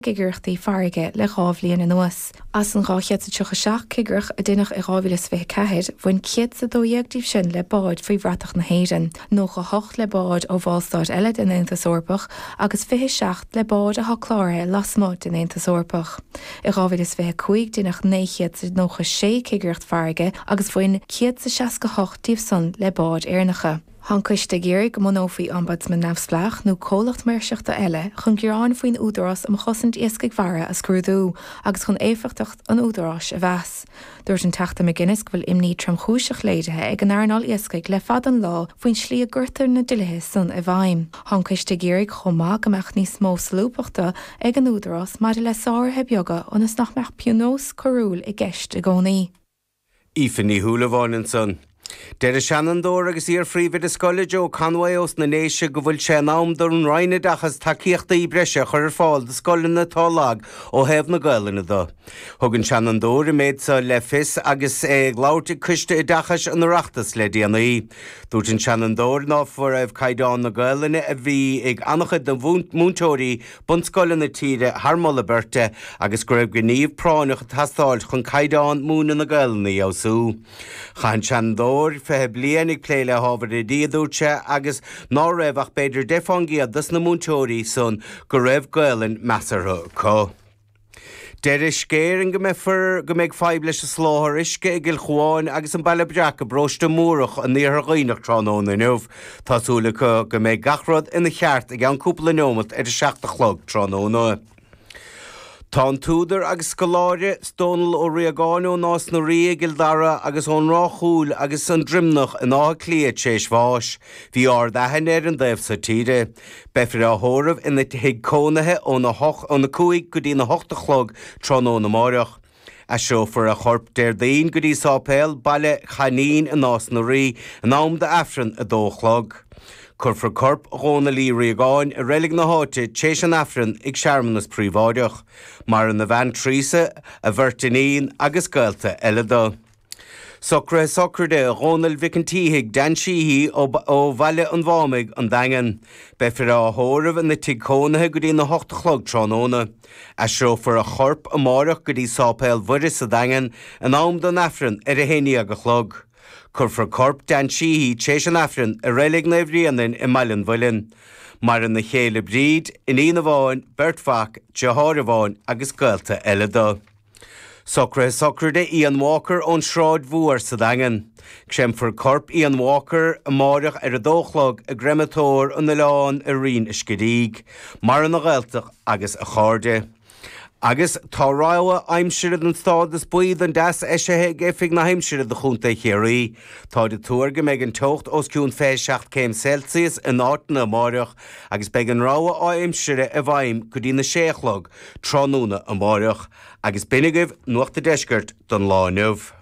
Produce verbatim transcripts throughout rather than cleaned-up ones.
Gigurchtaí farige le gábhlíon an nuas. As an gáchead sa tucha seach cigurch a duinech i gábhílas fé cehead, bhain ciad sa dóíagdíh sin le báid faoi bhratach na héireann, nó go hocht le báid ó bháilstáid eile in Aontas Orpach, agus fiche seacht le báid a thláirthe lasmód in Aontas Orpach. I gábhílas fé chuig duinech néchiad sa nócha sé cigurcht farige, agus bhain ciad sa seaca hocht tíobh son le báid éarnacha. Han cuiste géirigh go monófaí ombudsman nefsplach nó cólacht meirseachta eile chun gurán faoin údarás am chosint iascaigh mhara a scrúdú agus chun éifeachtacht an údarás a bheas. Dúirt an teachta McGuinness go bhfuil imní tramchúiseach léidethe ag an airnáil iascaigh le fad an lá faoin slí a gcuirtar na duilithe san a bhaim. Han cuiste géirigh chomá gomeach níos mó slúpachta ag an údarás mar le sáirthe beaga ónas nach meach pianós choúil i gceist a gcónaí. Ífaní thuúlaháin son. Der is Shenandoah agus íar fríomhid is scoile ó Conway os na néise go bhfuil sé nám do an roiine dachas takeíochta í breise chur ar fáil de scoile na tálag ó hebh na gailina dó. Thugann Shenandoah i méid sa le fis agus ag láirte cuiste i dachas an reachtas le déanaí. Dúirt an Shenandoah ná fuair raibh caighdeán na gailina a bhí ag annachad na múntóirí bun scoile na tíre Harmola Berte agus go raibh gníomh pránach tastáil chun caighdeán múna na gailina ausú. Chan Shenandoah fethe blian ag pléile hábhar i díadúirte agus ná raibh ach beidir defangíad dus na múntóirí son go raibh gailann measartha có. Der is scéir an go méfar go méid feib leis a sláthar isce i gil chuáin agus an baile breach a brosta múrach an níor ghaoinach tránón na nuamh tásúla go go méid gachrod ina cheart ag an cúpla nómat ar a seachta chlog tránóna. Tá túdar agus scoláire stónal ó riagáinú nás na rí gildara agus ón ráthúil agus an drimnach in á clíad séis bháis. Bhí ár dheithin ar an daobh sa tíre. Befir a thóramh ina hiag cónathe ó na cuaig go dtí na hochta chlog tránó na máireach. A seofar a chorp déir daon go dtí sápéil baile chanín in nás na rí an am de afran a dóchlog. Curfar corp róna lí riagáin a rélig na háte tééis an afran ag seaarmanas príomháideach, mar an na bhain trísa a bhirtaín agus gailta eile dó. Socra socr de rónal vicantíigh dan síhí ó bhaile an bhámaigh an dagan, befir a thóramh na ticónathe go dtí na hochta chlog tránóna. A seofar a chorp a máireach go dtí sápéil bhuiris a dagan an am don afran ar a héine a go chlog. Curfar corp dan síhí tééis an afran a rélig na bhríanann i mailen bhuilinn. Mar in na chéile bríd in íana bháin, bertfach, deáir bháin agus gailta eile dó. Socra socr de Ian Walker ón sráid mhuar sa dagan. Csemfar corp Ian Walker a máireach ar a dóchlog a grematóir an na leán a rion is scaríg, mar an na gailteach agus a cháde. Agus tá ráha aimsirad an stádas buíd an deas éisithe géifig na heimsirad de chúnta chéirí. Tá de túir go méid an tocht os cún fé seacht céim Celsius in átain a máireach agus beag an ráha aimsire a bhaim go dtí na séchlog tránúna a máireach agus binigah nuachta deisgurt don láinmh.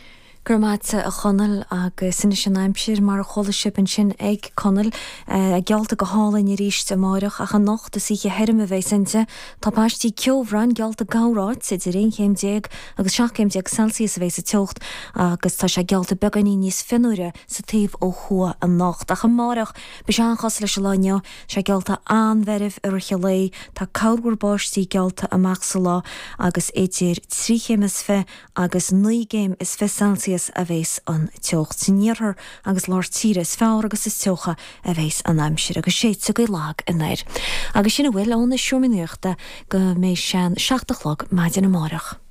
Gurmáte a chonel agus sinna sin aimsir mar a cholasip an sin ag conel a gealta go hálainn i ríist a máireach a an nocht a sige herm a bheith sinte tá páistí ceomhran gealta gáráid si réon chéim déag agus seach céim déag Celsius a bheith sa teocht agus tá sé gealta beganí níos finúire sa taobh ó chua an nocht a chamáireach be se an chas leis láine sé gealta anveribh ar chelé tá cáhar báistí gealta amach sa lá agus éidir trí chéim is fe agus ní céim is fe Celsius a bheits an teocht sinníorthar agus lár tíre is fearr agus is teocha a bheits an aimsir agus sé sa go lag in éir. Agus sinna bhfuil ón na siúminuachta go mééis sean seachtachlog maidin na máireach.